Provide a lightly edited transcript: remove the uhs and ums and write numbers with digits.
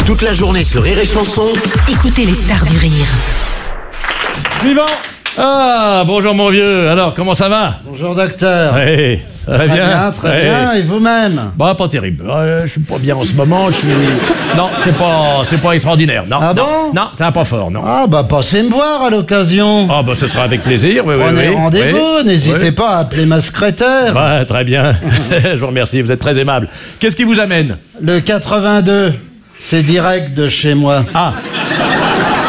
Toute la journée sur Rire et Chanson. Écoutez les stars du rire. Suivant. Ah, bonjour mon vieux. Alors, comment ça va? Bonjour docteur. Oui, ça va bien? Très bien, et vous-même? Bah, pas terrible. Je suis pas bien en ce moment, Non, c'est pas extraordinaire. Non, Ah non, bon? non, c'est pas fort, non. Ah bah passez me voir à l'occasion. Ah, bah, ce sera avec plaisir, oui, Prenez oui. rendez-vous, Oui, n'hésitez oui. pas à appeler ma secrétaire. Bah, très bien. Je vous remercie, vous êtes très aimable. Qu'est-ce qui vous amène? Le 82, c'est direct de chez moi. Ah,